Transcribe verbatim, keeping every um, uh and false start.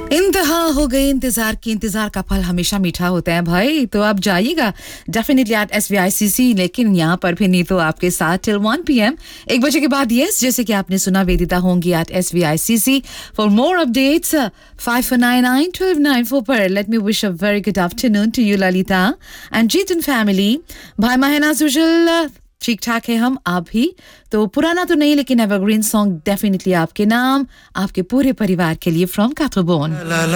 इंतहा हो गई इंतजार की इंतजार का फल हमेशा मीठा होता है भाई तो आप जाइएगा डेफिनेटली एट एसवीआईसीसी लेकिन यहाँ पर भी नहीं तो आपके साथ टिल वन पीएम एक बजे के बाद यस जैसे कि आपने सुना वेदिता होंगी eight एसवीआईसीसी for more updates five four nine nine one two nine four पर let me wish a very good afternoon to you Lalita and Jeetan family भाई महना सुशल ठीक ठाक है हम आप भी तो पुराना तो नहीं लेकिन एवरग्रीन सॉन्ग डेफिनेटली आपके नाम आपके पूरे परिवार के लिए फ्रॉम काथोबोन